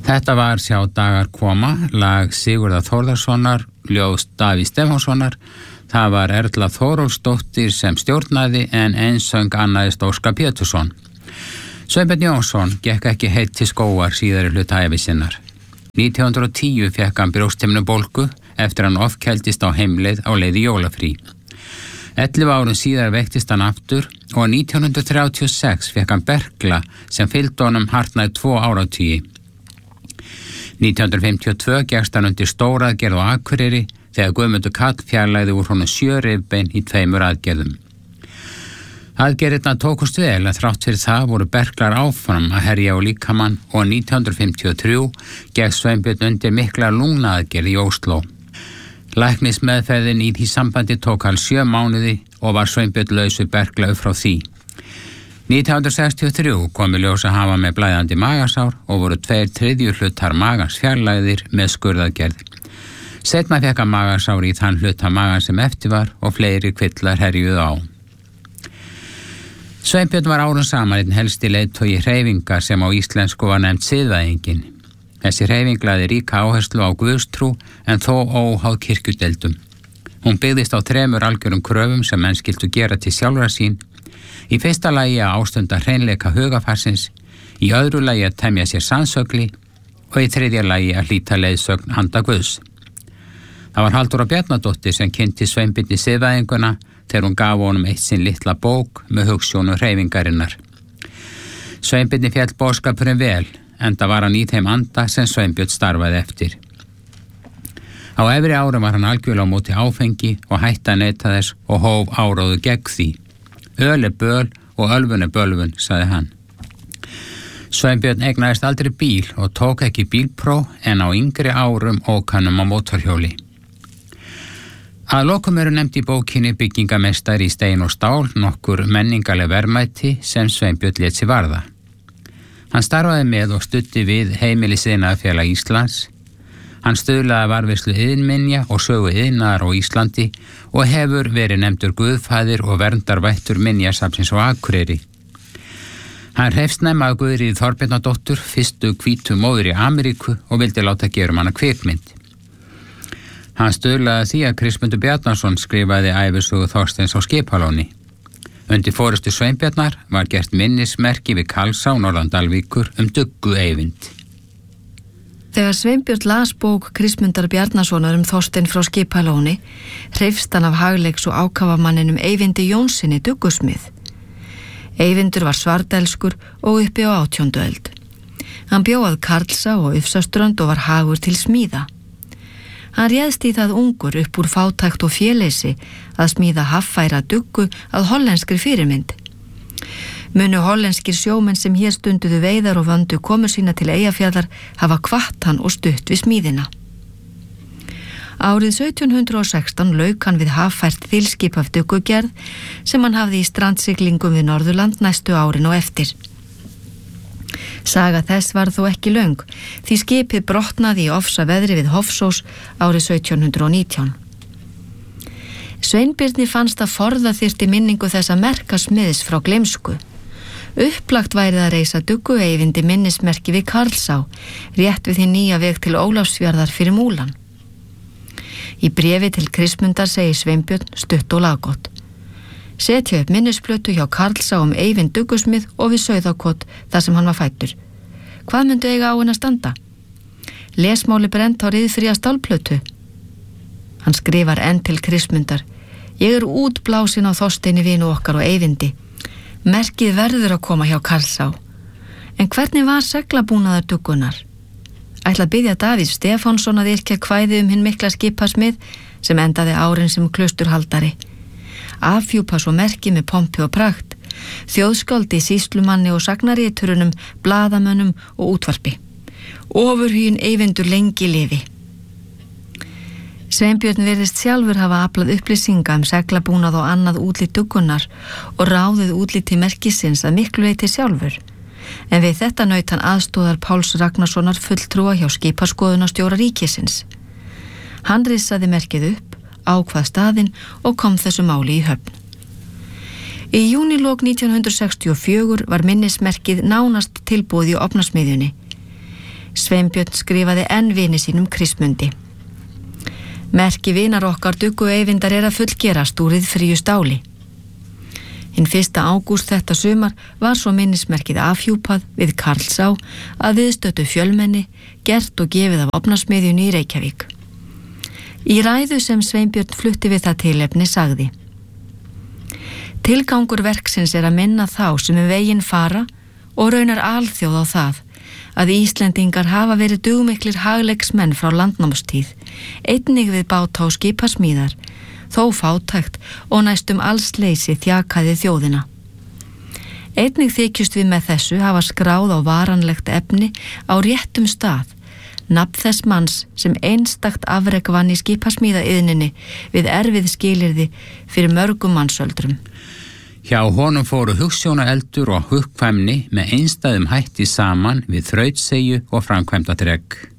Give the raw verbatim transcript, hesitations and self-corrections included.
Þetta var Sjá dagar koma, lag Sigurðar Þórðarssonar, ljóð Davíðs Stefánssonar. Það var Erla Þórólfsdóttir sem stjórnaði en einsöng annaðist Óskar Pétursson. Sveinbjörn Jónsson gekk ekki heitt til skógar síðari hluta ævi sinnar. nítján hundruð og tíu fékk hann brjósthimnubólgu eftir hann ofkældist á heimleið á leið í jólafrí. ellefu árum síðar veiktist hann aftur og nítján hundruð þrjátíu og sex fékk hann berkla sem fylgdi honum hartnær tvo áratugi. nítján hundruð fimmtíu og tvö gekkst hann undir stóraðgerð á Akureyri þegar Guðmundur Karl fjarlægði úr honum sjö rifbein í tveimur aðgerðum. Aðgerðirnar tókust vel en þrátt fyrir það voru berklar áfram að herja á líkamann og nítján hundruð fimmtíu og þrjú gekkst Sveinbjörn undir mikla lungnaðgerð í Ósló. Læknismeðferðin í því sambandi tók alls sjö mánuði og var Sveinbjörn laus við berkla upp frá því. nítján hundruð sextíu og þrjú kom í ljós að hafa með blæðandi magasár og voru tveir þriðju hlutar magans fjarlægðir með skurðaðgerð. Seinna fékk hann magasár í þann hluta magan sem eftir var og fleiri kvillar herjuðu á. Sveinbjörn var árum saman einn helsti leiðtogi hreyfingar sem á íslensku var nefnt siðvæðingin. Þessi hreyfing lagði ríka áherslu á guðstrú en þó óháð kirkjudeildum. Hún byggðist á þremur algjörum kröfum sem menn skyldu gera til sjálfra sín. Í fyrsta lagi að ástunda hreinleika hugafarsins, í öðru lagi að temja sér sannsögli og í þriðja lagi að hlíta leiðsögn handa Guðs. Það var Halldóra Bjarnadóttir sem kynnti Sveinbirni siðvæðinguna þegar hún gaf honum eitt sinn litla bók með hugsjónu hreyfingarinnar. Sveinbirni féll boðskapurinn vel, enda var hann í þeim anda sem Sveinbjörn starfaði eftir. Á efri árum var hann algjörlega á móti áfengi og hætti að neita þess og hóf áróðu gegn því. Öl er böl og ölvun er bölvun, sagði hann. Sveinbjörn eignaðist aldrei bíl og tók ekki bílpró en á yngri árum ók hann um á mótorhjóli. Að lokum eru nefnt í bókinni Byggingameistari í stein og stál nokkur menningarleg verðmæti sem Sveinbjörn lét sig varða. Hann starfaði með og studdi við Heimilisiðnaðarfélag Íslands. Hann stuðlaði varðveislu iðnminja og sögu iðnaðar á Íslandi og hefur verið nefndur guðfaðir og verndarvættur minjasafnsins á Akureyri. Hann hreifst snemma af Guðríði Þorbjarnardóttur, fyrstu hvítu móður í Ameríku og vildi láta gera um hana kvikmynd. Hann stuðlaði því að Kristmundur Bjarnason skrifaði ævisögu Þorsteins á Skipalóni. Undir forystu Sveinbjarnar var gert minnismerki við Karlsá norðan Dalvíkur um Duggu Eyvind. Þegar Sveinbjörn las bók Kristmundar Bjarnasonar um Þorstein frá Skipalóni, hreifst hann af hagleiks og ákafamanninum Eyvindi Jónssoni Duggusmið. Eyvindur var svardelskur og uppi á átjóndu öld. Hann bjó að Karlsá og Ufsaströnd og var hagur til smíða. Hann réðst í það ungur upp úr fátækt og féleysi að smíða haffæra duggu að hollenskri fyrirmynd. Munu hollenskir sjómenn sem hér stunduðu veiðar og vöndu komur sína til Eyjafjarðar hafa hvatt hann og stutt við smíðina. Árið sautján hundrað og sextán lauk hann við haffært þilskip af duggugerð sem hann hafði í strandsiglingum við Norðurland næstu árin og eftir. Saga þess var þó ekki löng, því skipið brotnaði í ofsa veðri við Hofsós árið sautján hundrað og nítján. Sveinbirni fannst að forða þyrfti minningu þessa merka smiðs frá gleymsku. Upplagt værið að reisa Duggu Eyvindi minnismerki við Karlsá, rétt við því nýja veg til Ólafsfjarðar fyrir Múlan. Í bréfi til Kristmundar segir Sveinbjörn stutt og laggott. Setja upp minnisplötu hjá Karlsá um Eyvind Duggusmið og við Sauðárkot þar sem hann var fæddur. Hvað myndu eiga á henni að standa? Lesmáli brennt á riðfría stálplötu. Hann skrifar enn til Kristmundar. Ég er útblásin á Þorsteini vinu okkar og Eyvindi. Merkið verður að koma hjá Karlsá. En hvernig var seglabúnaðar duggunar? Ætla að biðja Davíð Stefánsson að yrkja kvæði um hinn mikla skipasmið sem endaði árin sem klausturhaldari. Afhjúpa svo merki með pompi og pragt, þjóðskáldi, sýslumanni og sagnaríturunum, blaðamönnum og útvarpi. Ofurhuginn Eyvindur lengi lifi. Sveinbjörn virðist sjálfur hafa aflað upplýsinga um seglabúnað og annað útlit duggunar og ráðið útliti merkisins að miklu leyti sjálfur. En við þetta naut hann aðstóðar Páls Ragnarssonar fulltrúa hjá skipaskoðunarstjóra ríkisins. Hann rissaði merkið upp, ákvað staðinn og kom þessu máli í höfn. Í júnilok nítján hundrað sextíu og fjögur var minnismerkið nánast tilbúið í opnarsmiðjunni. Sveinbjörn skrifaði enn vini sínum Kristmundi. Merki vinar okkar Duggu Eyvindar er að fullgerast úr hið fríu stáli. Hinn fyrsta ágúst þetta sumar var svo minnismerkið afhjúpað við Karlsá að viðstöddu fjölmenni, gert og gefið af opnasmiðjunni í Reykjavík. Í ræðu sem Sveinbjörn flutti við það tilefni sagði: Tilgangur verksins er að minna þá sem um veginn fara og raunar alþjóð á það að Íslendingar hafa verið dugmiklir hagleiksmenn frá landnámstíð, einnig við báta og skipasmíðar, þó fátækt og næstum allsleysi þjakaði þjóðina. Einnig þykjust við með þessu hafa skráð á varanlegt efni á réttum stað, nafn þess manns sem einstakt afrek vann í skipasmíðaiðninni við erfið skilyrði fyrir mörgum mannsöldrum. Hjá honum fóru hugsjónaeldur og hugkvæmni með einstæðum hætti saman við þrautseigju og framkvæmdadregg.